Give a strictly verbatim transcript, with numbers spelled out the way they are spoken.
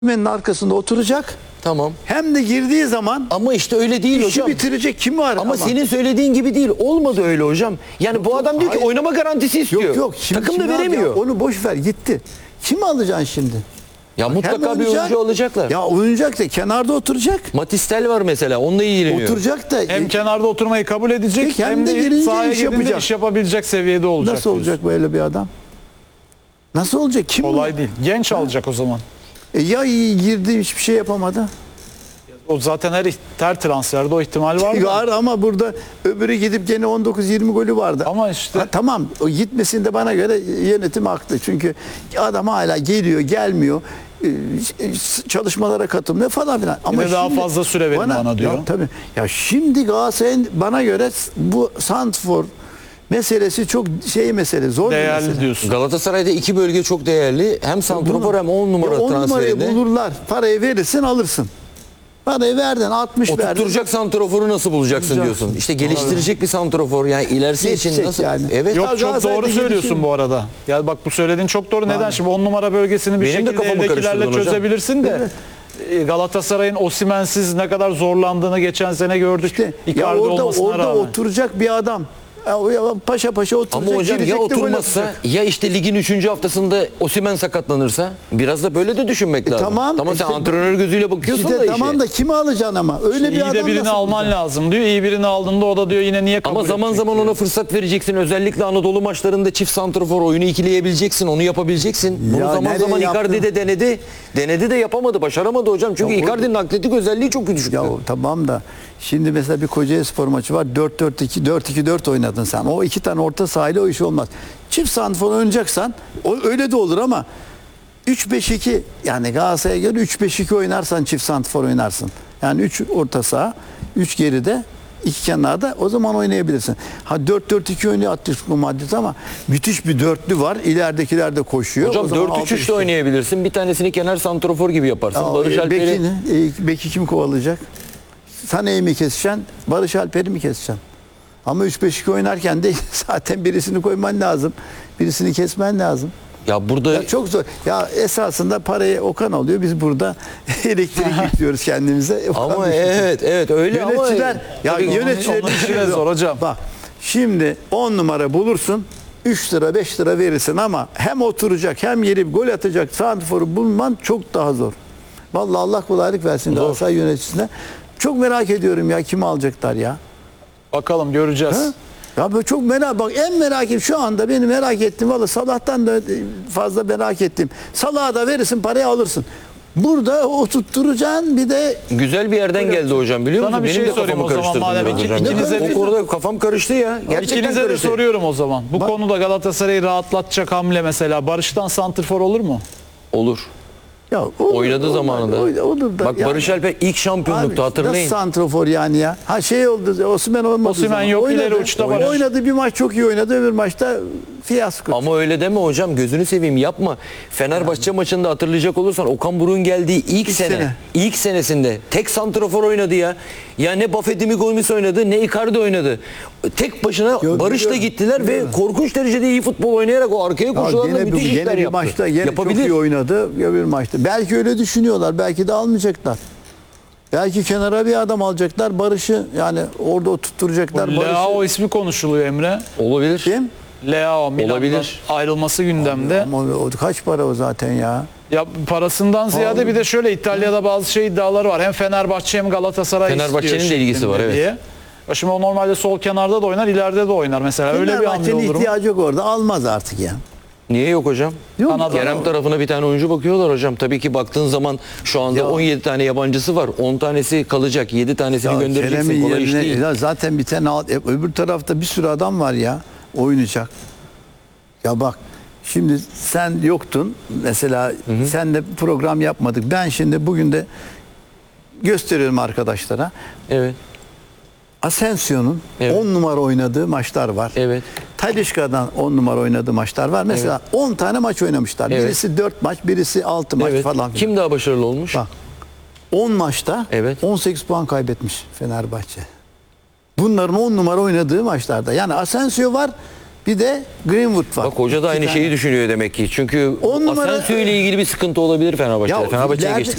Osimhen'in arkasında oturacak. Tamam. Hem de girdiği zaman Ama işte öyle değil işi hocam. bitirecek kim var? Ama, ama senin söylediğin gibi değil. Olmadı öyle hocam. Yani yok, bu adam diyor hayır. ki oynama garantisi istiyor. Yok yok. Şimdi, Takım da şimdi veremiyor. Ya, onu boş ver gitti. Kimi alacaksın şimdi? Ya mutlaka bir oyuncu alacaklar. Ya oynayacak da kenarda oturacak. Matistel var mesela. Onunla ilgileniyor. Oturacak da. Hem kenarda oturmayı kabul edecek hem, hem de de sahaya iş girdiğinde yapacak. iş yapabilecek seviyede olacak. Nasıl olacak diyorsun. Böyle bir adam? Nasıl olacak? Kim Kolay bu? değil. Genç ha? alacak o zaman. E ya iyi girdi hiçbir şey yapamadı. O zaten her, her transferde o ihtimal var. Var ama burada öbürü gidip gene on dokuz yirmi golü vardı. Ama işte. Ha, tamam o gitmesinde bana göre yönetim haklı. Çünkü adam hala geliyor gelmiyor. Çalışmalara katılmıyor falan filan. Ama Yine daha fazla süre verin bana, bana diyor. Ya, tabii. Ya şimdi Galatasaray'ın bana göre bu santrfor meselesi çok şey mesele, zor değerli bir mesele. diyorsun. Galatasaray'da iki bölge çok değerli. Hem santrafor hem on numara on transferinde. numarayı bulurlar. Parayı verirsin alırsın. Parayı verdin altmış verdin. Oturtturacak santraforu nasıl bulacaksın Bulacaksın. diyorsun. İşte geliştirecek evet. bir santrafor yani ilerisi Geçecek için nasıl? yani. Evet. Yok çok doğru söylüyorsun bu arada. Ya bak bu söylediğin çok doğru. Neden? Şimdi on numara bölgesini bir Benim şekilde eldekilerle çözebilirsin de. Evet. Galatasaray'ın Osimhen'siz ne kadar zorlandığını geçen sene gördük. İşte, Icardi ya orada, olmasına orada rağmen. oturacak bir adam. Paşa paşa oturacak. Ama hocam ya oturmazsa ya işte ligin üçüncü haftasında Osimhen sakatlanırsa biraz da böyle de düşünmek e, lazım. Tamam. Tamam işte, sen antrenör gözüyle bakıyorsun işte, da işe. Tamam da kimi alacaksın ama? Öyle işte bir iyi adam de birini alman alacaksın? lazım diyor. İyi birini aldığında o da diyor yine niye kabul Ama zaman zaman ona fırsat vereceksin. Özellikle Anadolu maçlarında çift santrafor oyunu ikileyebileceksin. Onu yapabileceksin. Bunu Ya zaman zaman yaptın? Icardi de denedi. Denedi de yapamadı. Başaramadı hocam. Çünkü Icardi'nin atletik özelliği çok düşük. Ya tamam da şimdi mesela bir Kocaelispor maçı var. dört dört iki dört iki dört oynadın sen. O iki tane orta sahayla o iş olmaz. Çift santrafor oynayacaksan o öyle de olur ama üç beş iki yani Galatasaray'a göre üç beş iki oynarsan çift santrafor oynarsın. Yani üç orta saha, üç geride, iki kenarda o zaman oynayabilirsin. Ha dört dört iki oynuyor Atletico Madrid ama müthiş bir dörtlü var. İleridekiler de koşuyor. Hocam dört üç üç de oynayabilirsin. Bir tanesini kenar santrafor gibi yaparsın. Ya, Barış Alper'i Bekini, e, Beki kim kovalayacak? Sané'yi mi keseceksin? Barış Alper'i mi keseceksin? Ama üç beş iki oynarken de zaten birisini koyman lazım. Birisini kesmen lazım. Ya burada Ya çok zor. Ya esasında parayı Okan alıyor. Biz burada elektrik yüklüyoruz kendimize. Okan ama düşünüyor. evet evet öyle Yöneticiler, ama ya Tabii yöneticiler onun işi de zor hocam. Bak şimdi on numara bulursun. üç lira beş lira verirsin ama hem oturacak hem yeri gol atacak santrforu bulman çok daha zor. Vallahi Allah kolaylık versin Galatasaray yöneticisine. Çok merak ediyorum ya kimi alacaklar ya. Bakalım göreceğiz. Ha? Ya böyle çok merak bak en merak ettiğim şu anda beni merak ettim valla Salah'tan da fazla merak ettim. Salah'a da verirsin parayı alırsın. Burada oturtturacaksın bir de güzel bir yerden geldi hocam biliyor Sana musun? bir Benim şey de sorayım kafamı o zaman karıştırdın madem biraz iki- hocam. ikinize O bir- konuda kafam karıştı ya. Gerçekten İkinize de karıştı. soruyorum o zaman. Bu Bak- konuda Galatasaray'ı rahatlatacak hamle mesela Barış'tan santrfor olur mu? Olur. ya olur, Oynadığı olur, zamanında. olur, olur da Bak yani. Barış Alper ilk şampiyonlukta Abi, hatırlayın. nasıl santrofor yani ya? Ha şey oldu Osimhen olmadı. Osimhen yok, ileri uçta Barış. Oynadı bir maç çok iyi oynadı öbür maçta fiyasko. Ama öyle deme hocam gözünü seveyim yapma. Fenerbahçe maçında hatırlayacak olursan Okan Buruk'un geldiği ilk İlk sene, sene. ilk senesinde tek santrafor oynadı ya. Ya ne Buffett'imi Gomis oynadı ne Icardi oynadı. Tek başına Yo, Barış'la biliyorum, gittiler biliyorum. ve korkunç derecede iyi futbol oynayarak o arkaya Ya koşularla gene, müthiş bir, işler gene bir yaptı. maçta gene çok Yapabilir. iyi oynadı öbür maçta. Belki öyle düşünüyorlar. Belki de almayacaklar. Belki kenara bir adam alacaklar. Barış'ı yani orada oturtturacaklar. Leao Barış'ı. ismi konuşuluyor Emre. Olabilir. Kim? Leao Milan'dan Olabilir. ayrılması gündemde. Ama o, kaç para o zaten ya? Ya parasından ziyade Abi. bir de şöyle İtalya'da bazı şey iddiaları var. Hem Fenerbahçe hem Galatasaray Fenerbahçe'nin istiyor de ilgisi şeklinde var, evet. diye. Ya şimdi o normalde sol kenarda da oynar, ileride de oynar mesela. Öyle bir hamle Fenerbahçe'nin olur mu? ihtiyacı yok orada. Almaz artık ya. Niye yok hocam? Yok. Kanada. Kerem tarafına bir tane oyuncu bakıyorlar hocam. Tabii ki baktığın zaman şu anda Ya. on yedi tane yabancısı var. on tanesi kalacak. yedi tanesini Ya göndereceksin. Kerem'in Kolay iş yerine değil. ya zaten bir tane al- e, öbür tarafta bir sürü adam var ya oynayacak. Ya bak şimdi sen yoktun mesela sen de program yapmadık. Ben şimdi bugün de gösteriyorum arkadaşlara. Evet. Asensio'nun Evet. on numara oynadığı maçlar var. Evet. Talisca'dan on numara oynadığı maçlar var. Mesela on tane maç oynamışlar. Evet. Birisi dört maç, birisi altı maç Evet. falan filan. Kim daha başarılı olmuş? Bak on maçta Evet. on sekiz puan kaybetmiş Fenerbahçe. Bunların on numara oynadığı maçlarda. Yani Asensio var. Bir de Greenwood var. Bak hoca da İki aynı tane. şeyi düşünüyor demek ki. Çünkü On numara- Asensio ile ilgili bir sıkıntı olabilir Fenerbahçe'de. Ya Fenerbahçe'ye ileride- geçti.